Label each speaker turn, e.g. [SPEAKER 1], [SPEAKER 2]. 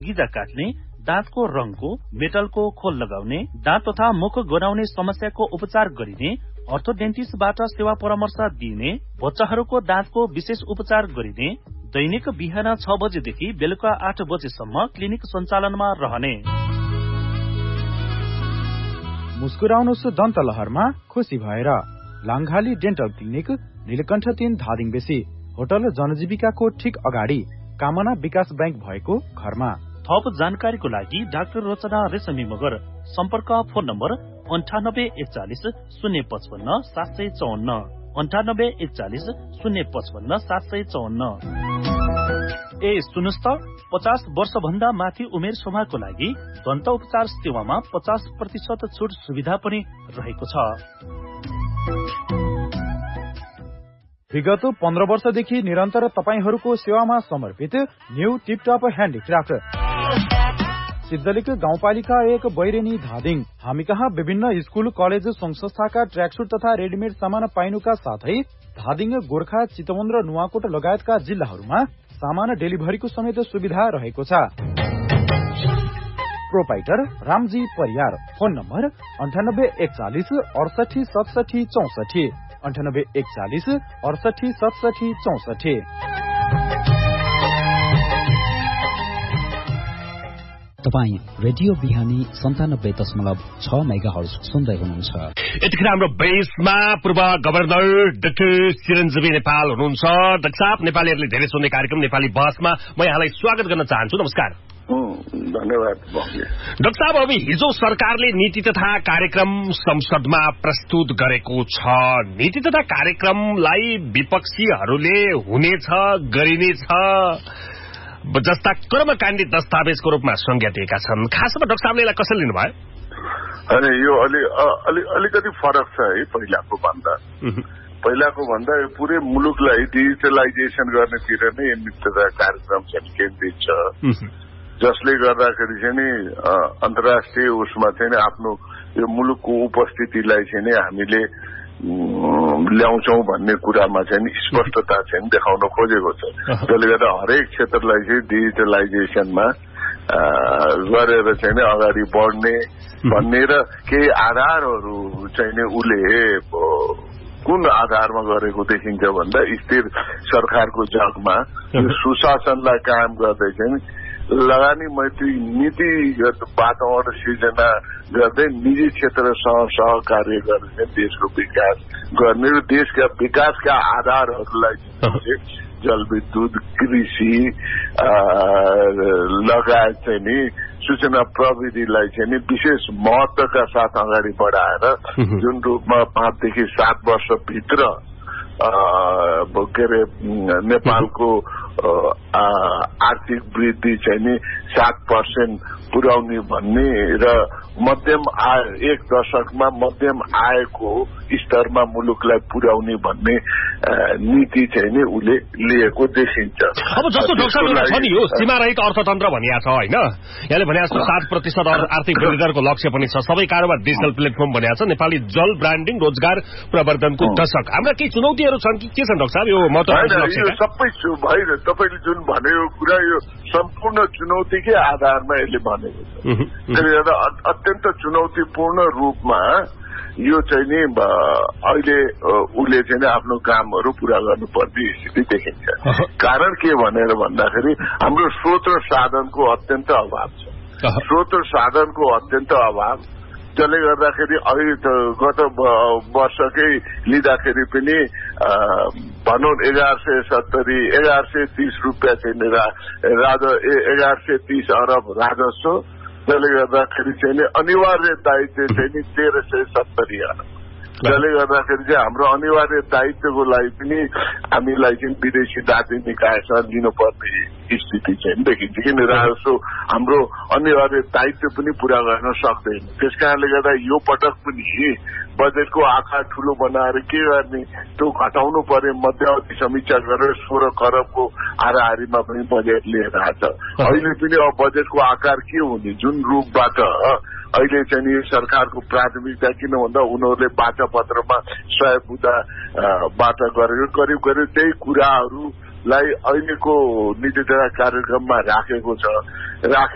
[SPEAKER 1] गिजा काट्ने, दाँतको रङको, मेटलको खोल लगाउने, दाँत तथा मुख गनाउने समस्याको उपचार गरिने, अर्थोडेन्टिस्टबाट सेवा परामर्श दिइने, बच्चाहरूको दाँतको विशेष उपचार गरिने, दैनिक बिहान 6 बजेदेखि बेलुका 8 बजेसम्म क्लिनिक सञ्चालनमा रहने।
[SPEAKER 2] मुस्कुराउनुस् दन्त लहरमा खुसी भएर लाङघाली डेन्टल क्लिनिक नीलकण्ठ 3 धादिङ बेसी होटल जनजीविकाको ठिक अगाडि कामना विकास बैंक भएको घरमा।
[SPEAKER 1] थप जानकारीको लागि डाक्टर रचना रेशमी मगर सम्पर्क फोन नम्बर 9841 055 754 9841 055 754। ए सुन्नुस् त 50 वर्ष भन्दा माथि उमेर समूहको लागि दन्त उपचार सेवामा 50% छुट सुविधा पनि रहेको छ।
[SPEAKER 2] विगत 15 वर्षदेखि निरन्तर तपाईहरूको सेवामा समर्पित न्यू टिपटप ह्यान्डिक्राफ्ट सिद्धलिक गाउँपालिका 1 बैरेनी धादिङ। हामी कहाँ विभिन्न स्कूल कलेज संघ संस्थाका ट्र्याकसुट तथा रेडिमेड सामान पाइनुका साथै धादिङ, गोर्खा, चितवन र नुवाकोट लगायतका जिल्लाहरूमा सामान डेलिभरीको समेत सुविधा रहेको छ। Proprietor Ramji Pariyar. Phone number 9841 68 67 64 9841 68 67 64।
[SPEAKER 3] तपाईँ रेडियो बिहानी 97.6 मेगाहर्ज सुन्दै हुनुहुन्छ।
[SPEAKER 4] यतिखेर हाम्रो बेसमा पूर्व गभर्नर डाक्टर चिरञ्जीवी नेपाल हुनुहुन्छ। डाक्टर साहब, नेपालीहरूले धेरै सुन्ने कार्यक्रम नेपाली बहसमा म यहाँलाई स्वागत गर्न चाहन्छु। नमस्कार।
[SPEAKER 5] धन्यवाद।
[SPEAKER 4] डाक्टर साहब, अब हिजो सरकारले नीति तथा कार्यक्रम संसदमा प्रस्तुत गरेको छ। नीति तथा कार्यक्रमलाई विपक्षीहरूले हुनेछ, गरिनेछ जस्ता कर्मकाण्डी दस्तावेजको रूपमा संज्ञा दिएका छन्। खासमा डाक्टर साहबले यसलाई कसरी लिनुभयो?
[SPEAKER 5] अनि यो अलिकति फरक छ है पहिलाको भन्दा। पहिलाको भन्दा पुरै मुलुकलाई डिजिटलाइजेसन गर्नेतिर नै नीति तथा कार्यक्रम चाहिँ केन्द्रित छ, जसले गर्दाखेरि चाहिँ अन्तर्राष्ट्रिय उसमा चाहिँ आफ्नो यो मुलुकको उपस्थितिलाई चाहिँ हामीले ल्याउँछौँ भन्ने कुरामा चाहिँ स्पष्टता चाहिँ देखाउन खोजेको छ। त्यसले गर्दा हरेक क्षेत्रलाई चाहिँ डिजिटलाइजेसनमा गरेर चाहिँ अगाडि बढ्ने भन्ने र केही आधारहरू चाहिँ उसले कुन आधारमा गरेको देखिन्छ भन्दा स्थिर सरकारको जगमा सुशासनलाई कायम गर्दै चाहिँ लगानी मैत्री नीतिगत वातावरण सिर्जना गर्दै निजी क्षेत्रसँग सहकार्य गरेर देशको विकास गर्ने र देशका विकासका आधारहरूलाई जलविद्युत, कृषि लगायत चाहिँ नि सूचना प्रविधिलाई चाहिँ नि विशेष महत्वका साथ अगाडि बढाएर जुन रूपमा 5 देखि 7 वर्षभित्र के अरे नेपालको आर्थिक वृद्धि चाहिँ नि 7% पुर्याउने भन्ने र मध्यम आय 1 दशकमा मध्यम आयको स्तरमा मुलुकलाई पुर्याउने भन्ने नीति चाहिँ नि उसले लिएको देखिन्छ।
[SPEAKER 4] अब जस्तो डाक्टर छ नि यो सीमारहित अर्थतन्त्र भनिया छ हैन, यसले भने जस्तो 7% आर्थिक वृद्धि दरको लक्ष्य पनि छ, सबै कारोबार डिजिटल प्लेटफर्म भनिया छ, नेपाली जल ब्रान्डिङ, रोजगार प्रवर्धनको दशक। हाम्रा केही चुनौतीहरू छन् कि के छन् डाक्टर साहब यो महत्त्वपूर्ण लक्ष्य?
[SPEAKER 5] यो सबै भइर तपाईले जुन भनेको कुरा यो सम्पूर्ण चुनौतीकै आधारमा यसले भनेको छ। त्यसले गर्दा अत्यन्त चुनौतीपूर्ण रूपमा यो चाहिँ नि अहिले उसले चाहिँ आफ्नो कामहरू पूरा गर्नुपर्ने स्थिति देखिन्छ। कारण के भनेर भन्दाखेरि हाम्रो स्रोत र साधनको अत्यन्त अभाव छ। स्रोत र साधनको अत्यन्त अभाव, जसले गर्दाखेरि अहिले गत वर्षकै लिँदाखेरि पनि भनौँ 1130 रुपियाँ चाहिँ 1130 अरब राजस्व, जसले गर्दाखेरि चाहिँ अनिवार्य दायित्व चाहिँ 1370 अरब, जसले गर्दाखेरि चाहिँ हाम्रो अनिवार्य दायित्वको लागि पनि हामीलाई चाहिँ विदेशी दाती निकायसँग लिनुपर्ने स्थिति चाहिँ देखिन्छ। किन राजस्व हाम्रो अनिवार्य दायित्व पनि पूरा गर्न सक्दैन। त्यस कारणले गर्दा यो पटक पनि बजेटको आकार ठूलो बनाएर के गर्ने त्यो घटाउनु पर्यो। मध्यावधि समीक्षा गरेर 16 खरबको हाराहारीमा पनि बजेट लिएर आएको छ। अहिले पनि अब बजेटको आकार के हुने, जुन रूपबाट अहिले चाहिँ यो सरकारको प्राथमिकता, किन भन्दा उनीहरूले बाचा पत्रमा 100 बुँदाबाट गरेको करिब त्यही कुराहरूलाई अहिलेको नीति तथा कार्यक्रममा राखेको छ।